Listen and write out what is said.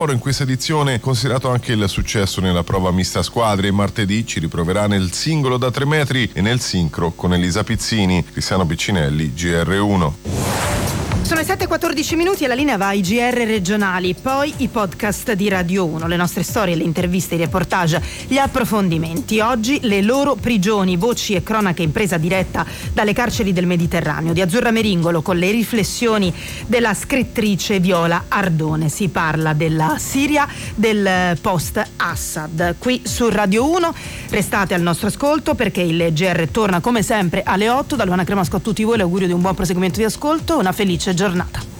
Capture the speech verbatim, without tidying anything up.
In questa edizione considerato anche il successo nella prova mista a squadre. Martedì ci riproverà nel singolo da tre metri e nel sincro con Elisa Pizzini. Cristiano Piccinelli, G R uno. Sono le sette e quattordici minuti e la linea va ai G R regionali, poi i podcast di Radio uno, le nostre storie, le interviste, i reportage, gli approfondimenti. Oggi le loro prigioni, voci e cronache in presa diretta dalle carceri del Mediterraneo, di Azzurra Meringolo, con le riflessioni della scrittrice Viola Ardone. Si parla della Siria, del post-Assad. Qui su Radio uno restate al nostro ascolto perché il G R torna come sempre alle otto. Da Luana Cremasco a tutti voi l'augurio di un buon proseguimento di ascolto e una felice giornata.